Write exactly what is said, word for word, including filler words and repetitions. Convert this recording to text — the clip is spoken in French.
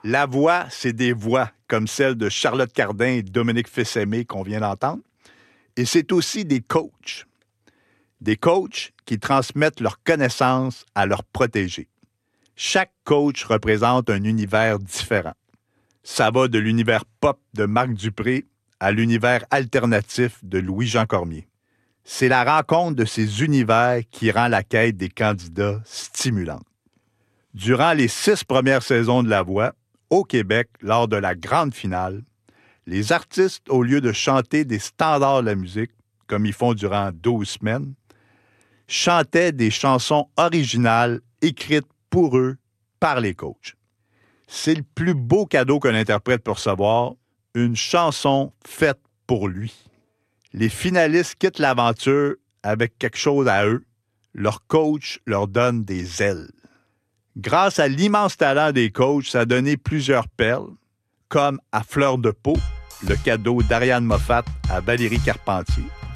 La voix, c'est des voix, comme celle de Charlotte Cardin et Dominique Fils-Aimé qu'on vient d'entendre. Et c'est aussi des coachs. Des coachs qui transmettent leurs connaissances à leurs protégés. Chaque coach représente un univers différent. Ça va de l'univers pop de Marc Dupré à l'univers alternatif de Louis-Jean Cormier. C'est la rencontre de ces univers qui rend la quête des candidats stimulante. Durant les six premières saisons de La Voix, au Québec, lors de la grande finale, les artistes, au lieu de chanter des standards de la musique, comme ils font durant douze semaines, chantaient des chansons originales écrites pour eux par les coachs. C'est le plus beau cadeau qu'un interprète peut recevoir, une chanson faite pour lui. Les finalistes quittent l'aventure avec quelque chose à eux. Leur coach leur donne des ailes. Grâce à l'immense talent des coachs, ça a donné plusieurs perles, comme à Fleur de peau, le cadeau d'Ariane Moffat à Valérie Carpentier,